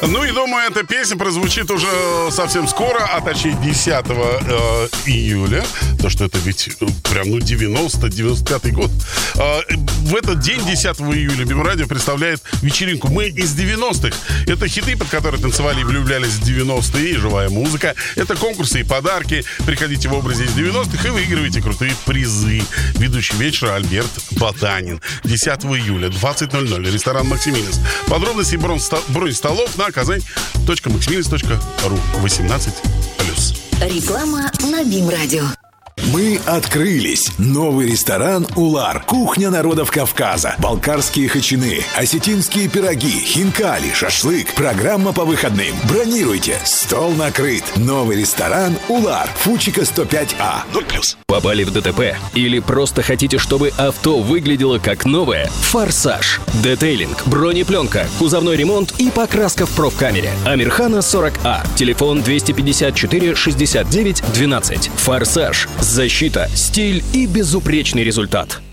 Ну и думаю, эта песня прозвучит уже совсем скоро, а точнее 10 июля. То, что это ведь прям 90-95 год. В этот день, 10 июля, МИМ-радио представляет вечеринку «Мы из 90-х». Это хиты, под которые танцевали и влюблялись в 90-е, и живая музыка. Это конкурсы и подарки. Приходите в образе из 90-х и выигрывайте крутые призы. Ведущий вечера Альберт Батанин. 10 июля, 20:00. Ресторан «Максимилис». Подробности и бронь столов на казань.maximilis.ru 18+. Реклама на БИМ-радио. Мы открылись. Новый ресторан «Улар». Кухня народов Кавказа. Балкарские хачины, осетинские пироги, хинкали, шашлык. Программа по выходным. Бронируйте. Стол накрыт. Новый ресторан «Улар». Фучика 105А. 0+. Попали в ДТП? Или просто хотите, чтобы авто выглядело как новое? «Форсаж». Детейлинг, бронепленка, кузовной ремонт и покраска в профкамере. Амирхана 40А. Телефон 254 69 12. «Форсаж». Защита, стиль и безупречный результат.